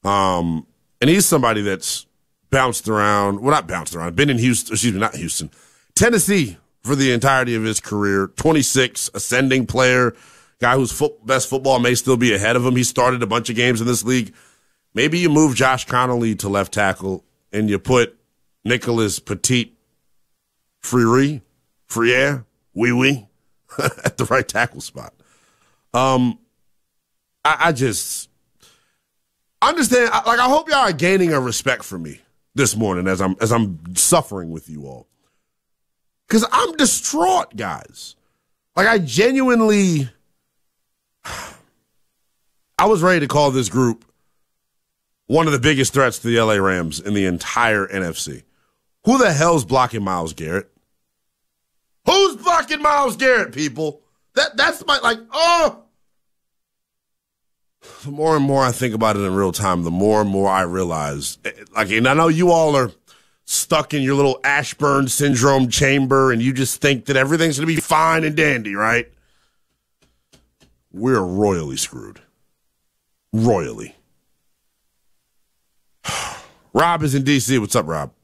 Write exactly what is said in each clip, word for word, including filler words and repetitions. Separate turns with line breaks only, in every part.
Um, and he's somebody that's bounced around. Well, not bounced around. Been in Houston. Excuse me, not Houston. Tennessee for the entirety of his career. twenty-six, ascending player. Guy whose foot, best football may still be ahead of him. He started a bunch of games in this league. Maybe you move Josh Connolly to left tackle and you put Nicholas Petit Frere, Frere, wee wee, at the right tackle spot. Um, I, I just understand. Like, I hope y'all are gaining a respect for me this morning as I'm as I'm suffering with you all, because I'm distraught, guys. Like, I genuinely, I was ready to call this group one of the biggest threats to the L A Rams in the entire N F C. Who the hell's blocking Myles Garrett? Who's blocking Myles Garrett, people? That That's my, like, oh. The more and more I think about it in real time, the more and more I realize, like, and I know you all are stuck in your little Ashburn syndrome chamber and you just think that everything's going to be fine and dandy, right? We're royally screwed. Royally. Rob is in D C. What's up, Rob?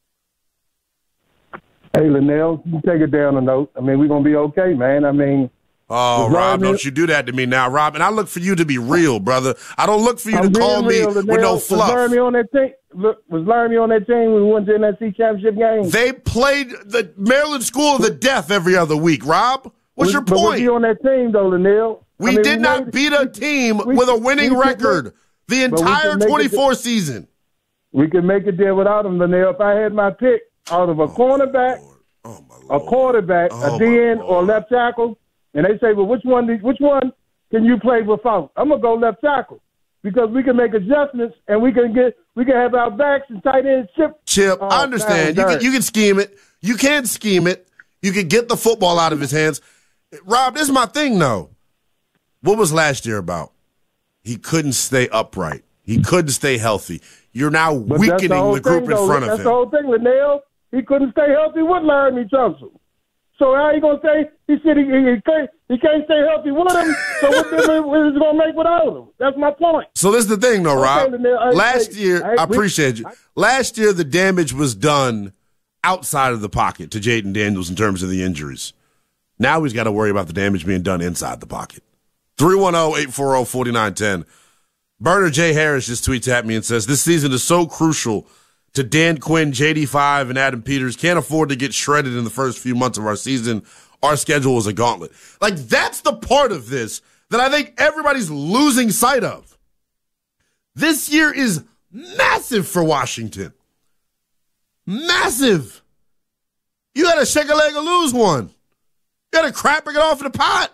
Hey, Linnell, you take it down a note. I mean, we're going to be okay, man. I mean.
Oh, Rob, don't you do that to me now, Rob. And I look for you to be real, brother. I don't look for you
I'm
to call me
real,
with
Linnell.
no fluff.
Was Laramie on that team? Look, was Laramie on that team when we went to the N F C Championship game?
They played the Maryland School of the Deaf every other week, Rob. What's
was,
your
but
point?
Was he on that team, though, Linnell?
We
I mean,
did
we
not
made,
beat a team
we,
with a winning
we
record
make,
the entire twenty-four it, season.
We could make it there without him, Linnell. If I had my pick out of a
oh,
cornerback,
oh, a
quarterback,
oh,
a D N, or left tackle, and they say, well, which one Which one can you play without? I'm going to go left tackle because we can make adjustments and we can get we can have our backs and tight ends chip.
Chip,
oh,
I understand. You can, you can scheme it. You can scheme it. You can get the football out of his hands. Rob, this is my thing, though. What was last year about? He couldn't stay upright. He couldn't stay healthy. You're now
but
weakening
the,
the group
thing,
in
though.
front of
that's
him.
That's the whole thing, Linnell. He couldn't stay healthy with Laramie Tunsil. So how you gonna say he said he, he, can't, he can't stay healthy with him? So what difference is he gonna make without him? That's my point.
So this is the thing, though, Rob.
Okay, I,
Last
I,
year,
I,
I appreciate you. Last year, the damage was done outside of the pocket to Jaden Daniels in terms of the injuries. Now he's got to worry about the damage being done inside the pocket. three one zero, eight four zero, four nine one zero. Burner J. Harris just tweets at me and says, this season is so crucial to Dan Quinn, J D five, and Adam Peters. Can't afford to get shredded in the first few months of our season. Our schedule is a gauntlet. Like, that's the part of this that I think everybody's losing sight of. This year is massive for Washington. Massive. You got to shake a leg or lose one. You got to crap or get off in the pot.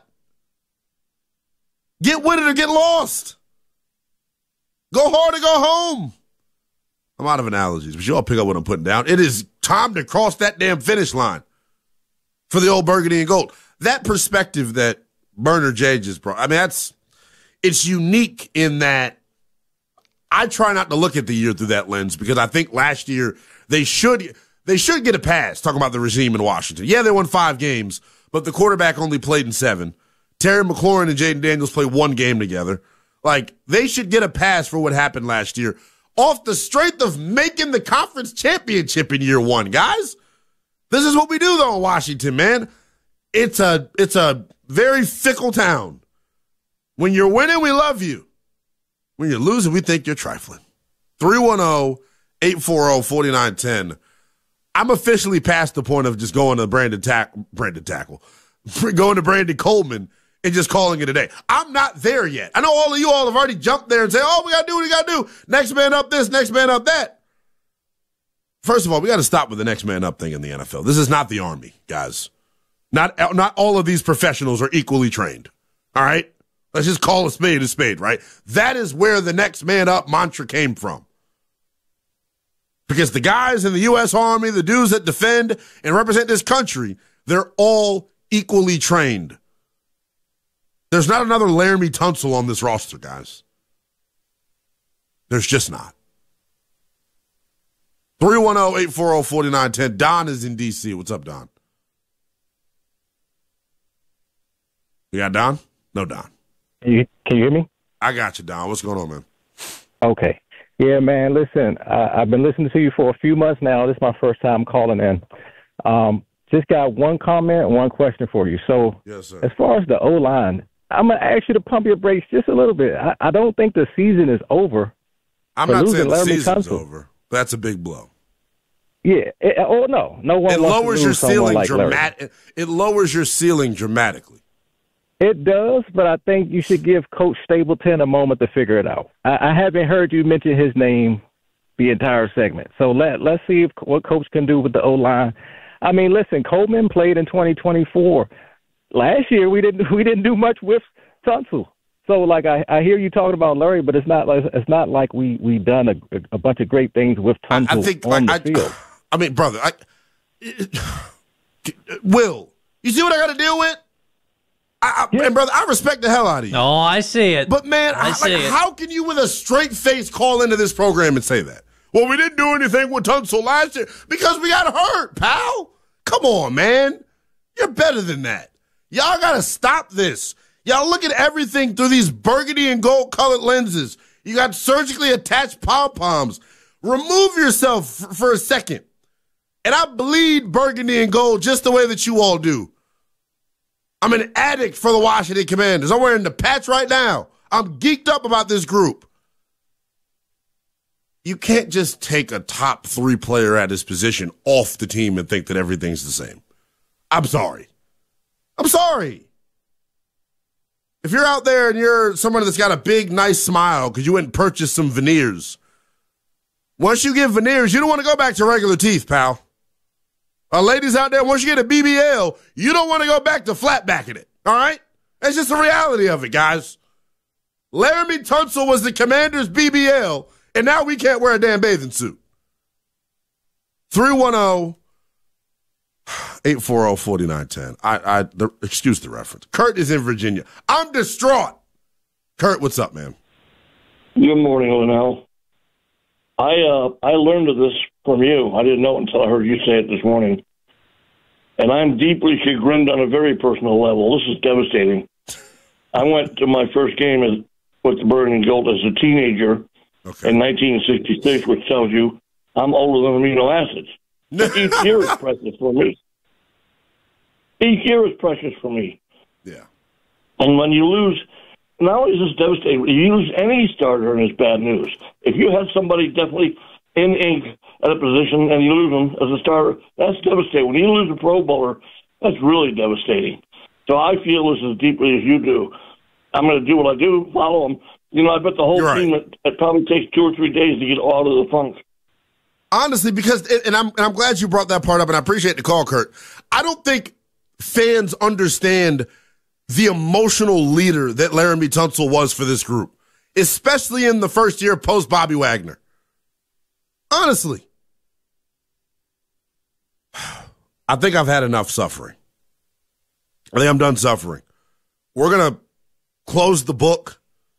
Get with it or get lost. Go hard or go home. I'm out of analogies, but you all pick up what I'm putting down. It is time to cross that damn finish line for the old burgundy and gold. That perspective that Burner J just brought, I mean, that's, it's unique in that I try not to look at the year through that lens because I think last year they should, they should get a pass talking about the regime in Washington. Yeah, they won five games, but the quarterback only played in seven. Terry McLaurin and Jaden Daniels played one game together. Like, they should get a pass for what happened last year off the strength of making the conference championship in year one, guys. This is what we do, though, in Washington, man. It's a it's a very fickle town. When you're winning, we love you. When you're losing, we think you're trifling. three one zero, eight four zero, four nine one zero. I'm officially past the point of just going to Brandon, tack, Brandon Tackle, going to Brandon Coleman and just calling it a day. I'm not there yet. I know all of you all have already jumped there and say, oh, we got to do what we got to do. Next man up this, next man up that. First of all, we got to stop with the next man up thing in the N F L. This is not the Army, guys. Not, not all of these professionals are equally trained. All right? Let's just call a spade a spade, right? That is where the next man up mantra came from. Because the guys in the U S Army, the dudes that defend and represent this country, they're all equally trained. There's not another Laramie Tunsil on this roster, guys. There's just not. three one zero, eight four zero, four nine one zero. Don is in D C. What's up, Don? You got Don? No, Don.
Can you, can you hear me?
I got you, Don. What's going on, man?
Okay. Yeah, man, listen, I, I've been listening to you for a few months now. This is my first time calling in. Um, just got one comment and one question for you. So
yes, sir.
As far as the O-line, I'm going to ask you to pump your brakes just a little bit. I, I don't think the season is over.
I'm not saying the season's over. That's a big blow.
Yeah. It, oh, no. No one
it
wants
lowers
to
your
lose
ceiling
like
dramatic. It lowers your ceiling dramatically.
It does, but I think you should give Coach Stapleton a moment to figure it out. I, I haven't heard you mention his name the entire segment. So let, let's see if, what Coach can do with the O-line. I mean, listen, Coleman played in twenty twenty-four. Last year, we didn't we didn't do much with Tunsil. So, like, I, I hear you talking about Larry, but it's not like it's not like we we done a, a bunch of great things with Tunsil I, I think, on like, the field.
I, I mean, brother, I, it, Will, you see what I got to deal with? I, I, yeah. And, brother, I respect the hell out of you.
Oh, I see it.
But, man,
I,
I
see
like,
it.
how can you with a straight face call into this program and say that? Well, we didn't do anything with Tunsil last year because we got hurt, pal. Come on, man. You're better than that. Y'all got to stop this. Y'all look at everything through these burgundy and gold-colored lenses. You got surgically attached pom-poms. Remove yourself f- for a second. And I bleed burgundy and gold just the way that you all do. I'm an addict for the Washington Commanders. I'm wearing the patch right now. I'm geeked up about this group. You can't just take a top three player at his position off the team and think that everything's the same. I'm sorry. I'm sorry. If you're out there and you're someone that's got a big, nice smile because you went and purchased some veneers, once you get veneers, you don't want to go back to regular teeth, pal. Uh, ladies out there, once you get a B B L, you don't want to go back to flat backing it, all right? That's just the reality of it, guys. Laramie Tunsil was the Commander's B B L, and now we can't wear a damn bathing suit. three one zero, eight four zero, four nine one zero. I, I, the, excuse the reference. Kurt is in Virginia. I'm distraught. Kurt, what's up, man?
Good morning, Linnell. I uh, I learned of this from you. I didn't know it until I heard you say it this morning. And I'm deeply chagrined on a very personal level. This is devastating. I went to my first game as, with the Burgundy and Gold as a teenager okay. in nineteen sixty-six, which tells you I'm older than amino acids. Each year is precious for me. Each year is precious for me.
Yeah.
And when you lose, not only is this devastating, if you lose any starter, and it's bad news. If you have somebody definitely in ink at a position and you lose them as a starter, that's devastating. When you lose a Pro Bowler, that's really devastating. So I feel this as deeply as you do. I'm going to do what I do, follow them. You know, I bet the whole You're team, right. it, it probably takes two or three days to get out of the funk.
Honestly, because, and I'm, and I'm glad you brought that part up, and I appreciate the call, Kurt. I don't think fans understand the emotional leader that Laramie Tunsil was for this group, especially in the first year post Bobby Wagner. Honestly, I think I've had enough suffering. I think I'm done suffering. We're going to close the book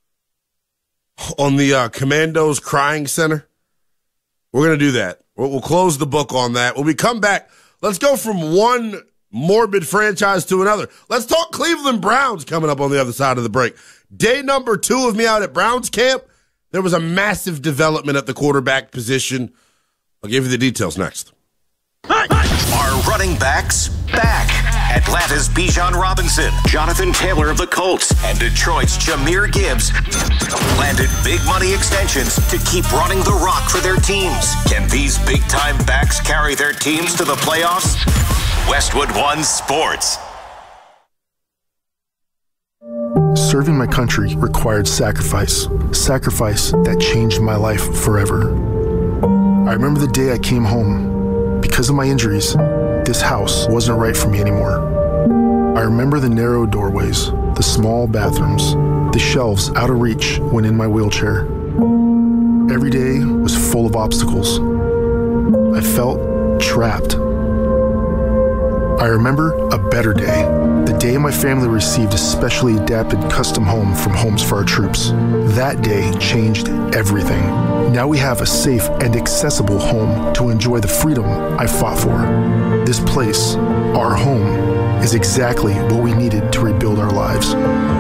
on the uh, Commandos Crying Center. We're going to do that. We'll, we'll close the book on that. When we come back, let's go from one morbid franchise to another. Let's talk Cleveland Browns coming up on the other side of the break. Day number two of me out at Browns camp, there was a massive development at the quarterback position. I'll give you the details next.
Are running backs back? Atlanta's Bijan Robinson, Jonathan Taylor of the Colts, and Detroit's Jahmyr Gibbs landed big money extensions to keep running the rock for their teams. Can these big-time backs carry their teams to the playoffs? Westwood One Sports.
Serving my country required sacrifice, sacrifice that changed my life forever. I remember the day I came home. Because of my injuries, this house wasn't right for me anymore. I remember the narrow doorways, the small bathrooms, the shelves out of reach when in my wheelchair. Every day was full of obstacles. I felt trapped. I remember a better day, the day my family received a specially adapted custom home from Homes for Our Troops. That day changed everything. Now we have a safe and accessible home to enjoy the freedom I fought for. This place, our home, is exactly what we needed to rebuild our lives.
Home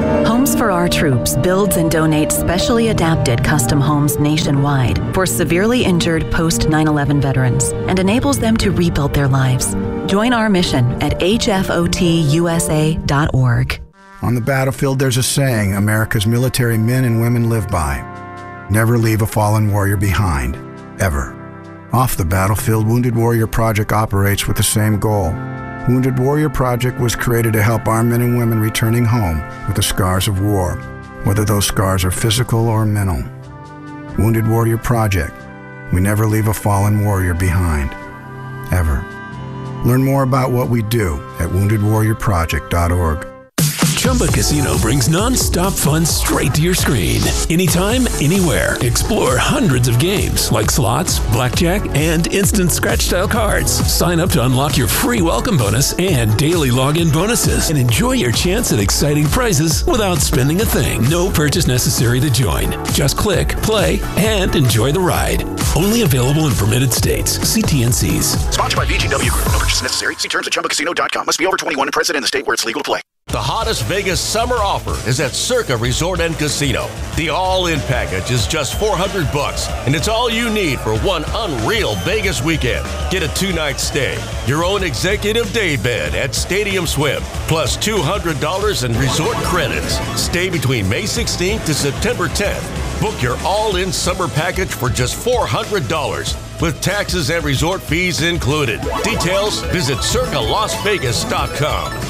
Homes for Our Troops builds and donates specially adapted custom homes nationwide for severely injured post nine eleven veterans and enables them to rebuild their lives. Join our mission at H F O T U S A dot org.
On the battlefield, there's a saying America's military men and women live by. Never leave a fallen warrior behind, ever. Off the battlefield, Wounded Warrior Project operates with the same goal. Wounded Warrior Project was created to help our men and women returning home with the scars of war, whether those scars are physical or mental. Wounded Warrior Project. We never leave a fallen warrior behind, ever. Learn more about what we do at wounded warrior project dot org.
Chumba Casino brings non-stop fun straight to your screen. Anytime, anywhere. Explore hundreds of games like slots, blackjack, and instant scratch-style cards. Sign up to unlock your free welcome bonus and daily login bonuses. And enjoy your chance at exciting prizes without spending a thing. No purchase necessary to join. Just click, play, and enjoy the ride. Only available in permitted states. See T N Cs.
Sponsored by V G W Group. No purchase necessary. See terms at chumba casino dot com. Must be over twenty-one and present in the state where it's legal to play.
The hottest Vegas summer offer is at Circa Resort and Casino. The all-in package is just four hundred bucks, and it's all you need for one unreal Vegas weekend. Get a two-night stay, your own executive day bed at Stadium Swim, plus two hundred dollars in resort credits. Stay between May sixteenth to September tenth. Book your all-in summer package for just four hundred dollars, with taxes and resort fees included. Details, visit circa las vegas dot com.